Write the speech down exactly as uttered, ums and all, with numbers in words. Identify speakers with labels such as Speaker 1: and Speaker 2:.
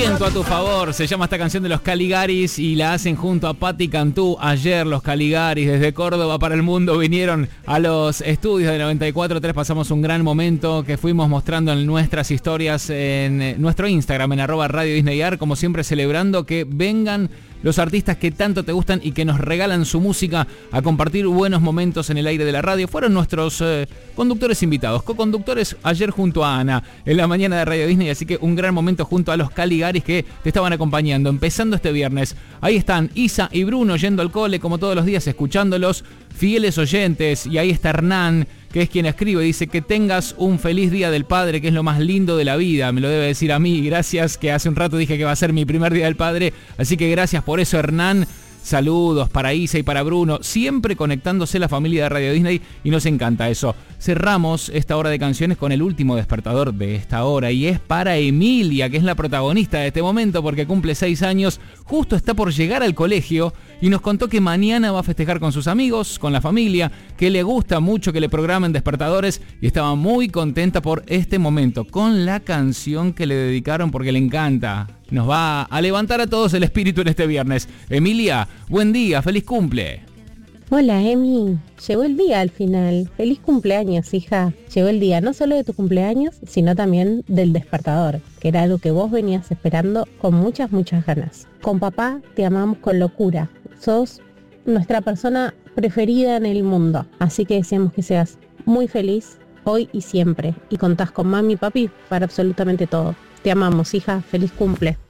Speaker 1: Viento a tu favor, se llama esta canción de los Caligaris y la hacen junto a Patti Cantú. Ayer los Caligaris desde Córdoba para el mundo vinieron a los estudios de noventa y cuatro punto tres. Pasamos un gran momento que fuimos mostrando en nuestras historias en nuestro Instagram, en arroba Radio Disney Ar, como siempre celebrando que vengan los artistas que tanto te gustan y que nos regalan su música a compartir buenos momentos en el aire de la radio. Fueron nuestros eh, conductores invitados, co-conductores ayer junto a Ana en la mañana de Radio Disney, así que un gran momento junto a los Caligaris que te estaban acompañando, empezando este viernes. Ahí están Isa y Bruno yendo al cole como todos los días, escuchándolos, fieles oyentes, y ahí está Hernán, que es quien escribe, dice que tengas un feliz día del padre, que es lo más lindo de la vida, me lo debe decir a mí, gracias, que hace un rato dije que va a ser mi primer día del padre, así que gracias por eso, Hernán. Saludos para Isa y para Bruno, siempre conectándose la familia de Radio Disney y nos encanta eso. Cerramos esta hora de canciones con el último despertador de esta hora y es para Emilia, que es la protagonista de este momento porque cumple seis años, justo está por llegar al colegio y nos contó que mañana va a festejar con sus amigos, con la familia, que le gusta mucho que le programen despertadores y estaba muy contenta por este momento, con la canción que le dedicaron porque le encanta. Nos va a levantar a todos el espíritu en este viernes. Emilia, buen día, feliz cumple.
Speaker 2: Hola, Emi. Llegó el día al final. Feliz cumpleaños, hija. Llegó el día no solo de tu cumpleaños, sino también del despertador, que era algo que vos venías esperando con muchas, muchas ganas. Con papá te amamos con locura. Sos nuestra persona preferida en el mundo. Así que deseamos que seas muy feliz hoy y siempre. Y contás con mami y papi para absolutamente todo. Te amamos, hija. Feliz cumple.